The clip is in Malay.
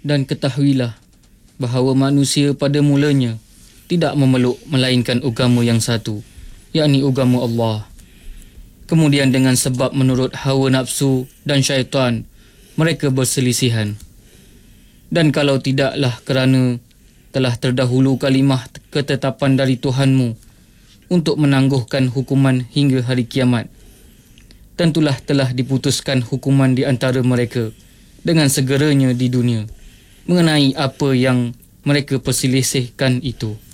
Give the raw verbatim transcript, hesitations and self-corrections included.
Dan ketahuilah bahawa manusia pada mulanya tidak memeluk melainkan agama yang satu, yakni agama Allah. Kemudian dengan sebab menurut hawa nafsu dan syaitan, mereka berselisihan. Dan kalau tidaklah kerana telah terdahulu kalimah ketetapan dari Tuhanmu untuk menangguhkan hukuman hingga hari kiamat, tentulah telah diputuskan hukuman di antara mereka dengan segeranya di dunia mengenai apa yang mereka perselisihkan itu.